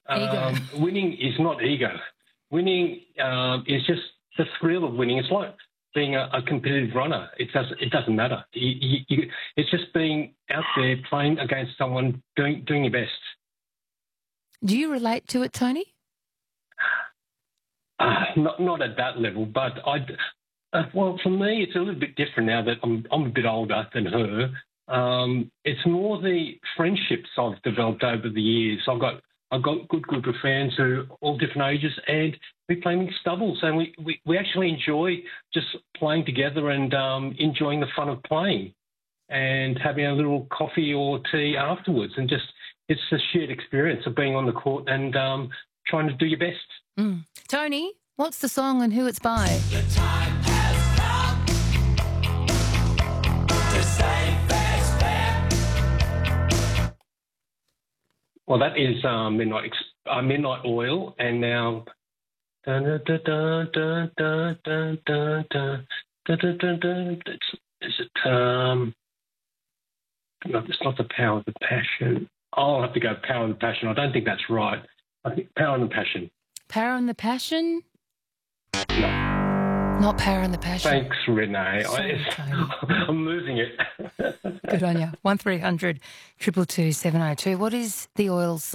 Ego. Winning is not ego. Winning is just the thrill of winning. It's like being a competitive runner. It doesn't matter. It's just being out there playing against someone, doing your best. Do you relate to it, Tony? Not at that level, but well, for me, it's a little bit different now that I'm a bit older than her. It's more the friendships I've developed over the years. I've got a good group of friends who are all different ages, and we play mixed doubles, and we actually enjoy just playing together and enjoying the fun of playing and having a little coffee or tea afterwards, and just it's a shared experience of being on the court and trying to do your best. Mm. Tony, what's the song and who it's by? The time has come to say fair. Well, that is Midnight Oil, and now. Is it? No, it's not the Power of the Passion. I'll have to go Power and the Passion. I don't think that's right. I think Power and the Passion. Power and the Passion? No. Not Power and the Passion. Thanks, Renee. I'm losing it. Good on you. 1300 222 702. What is the Oils song?